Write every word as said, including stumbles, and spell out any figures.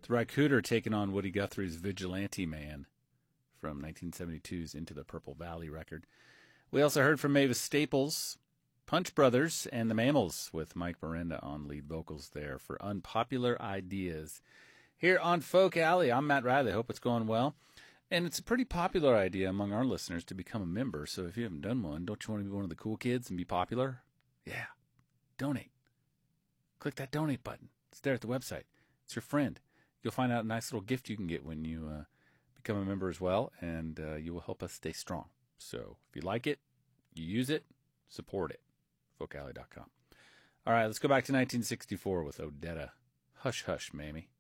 The Rycooter taking on Woody Guthrie's Vigilante Man from nineteen seventy-two's Into the Purple Valley record. We also heard from Mavis Staples, Punch Brothers, and the Mammals with Mike Miranda on lead vocals there for Unpopular Ideas. Here on Folk Alley, I'm Matt Riley. Hope it's going well. And it's a pretty popular idea among our listeners to become a member. So if you haven't done one, don't you want to be one of the cool kids and be popular? Yeah. Donate. Click that donate button. It's there at the website. It's your friend. You'll find out a nice little gift you can get when you uh, become a member as well, and uh, you will help us stay strong. So if you like it, you use it, support it. folk alley dot com. All right, let's go back to nineteen sixty-four with Odetta. Hush, hush, Mamie.